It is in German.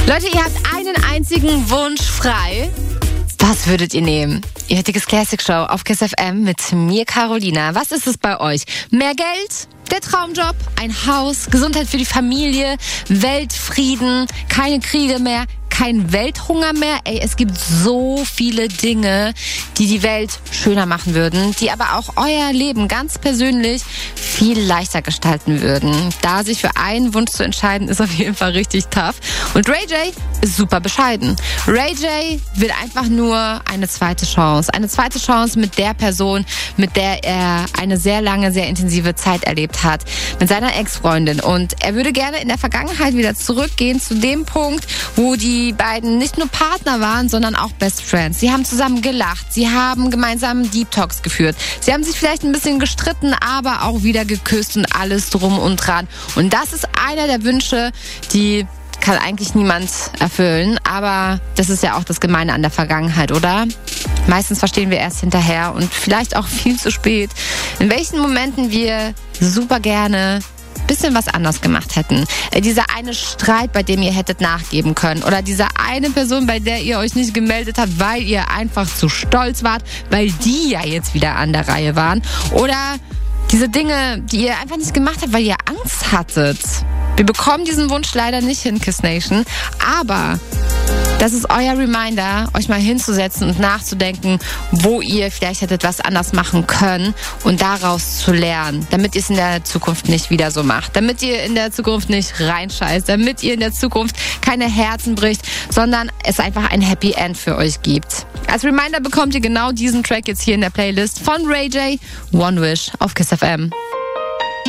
Leute, ihr habt einen einzigen Wunsch frei. Was würdet ihr nehmen? Ihr heutiges Classic Show auf KISS FM mit mir, Carolina. Was ist es bei euch? Mehr Geld? Der Traumjob? Ein Haus? Gesundheit für die Familie? Weltfrieden? Keine Kriege mehr? Kein Welthunger mehr? Ey, es gibt so viele Dinge, die die Welt schöner machen würden, die aber auch euer Leben ganz persönlich viel leichter gestalten würden. Da sich für einen Wunsch zu entscheiden, ist auf jeden Fall richtig tough. Und Ray J ist super bescheiden. Ray J will einfach nur eine zweite Chance. Eine zweite Chance mit der Person, mit der er eine sehr lange, sehr intensive Zeit erlebt hat. Mit seiner Ex-Freundin. Und er würde gerne in der Vergangenheit wieder zurückgehen zu dem Punkt, wo die beiden nicht nur Partner waren, sondern auch Best Friends. Sie haben zusammen gelacht. Sie haben gemeinsam Deep Talks geführt. Sie haben sich vielleicht ein bisschen gestritten, aber auch wieder geküsst und alles drum und dran. Und das ist einer der Wünsche, die kann eigentlich niemand erfüllen. Aber das ist ja auch das Gemeine an der Vergangenheit, oder? Meistens verstehen wir erst hinterher und vielleicht auch viel zu spät, in welchen Momenten wir super gerne bisschen was anders gemacht hätten. Dieser eine Streit, bei dem ihr hättet nachgeben können. Oder diese eine Person, bei der ihr euch nicht gemeldet habt, weil ihr einfach zu stolz wart, weil die ja jetzt wieder an der Reihe waren. Oder diese Dinge, die ihr einfach nicht gemacht habt, weil ihr Angst hattet. Wir bekommen diesen Wunsch leider nicht hin, KISS Nation. Aber das ist euer Reminder, euch mal hinzusetzen und nachzudenken, wo ihr vielleicht hättet was anders machen können und daraus zu lernen, damit ihr es in der Zukunft nicht wieder so macht, damit ihr in der Zukunft nicht reinscheißt, damit ihr in der Zukunft keine Herzen bricht, sondern es einfach ein Happy End für euch gibt. Als Reminder bekommt ihr genau diesen Track jetzt hier in der Playlist von Ray J, One Wish auf KISS FM.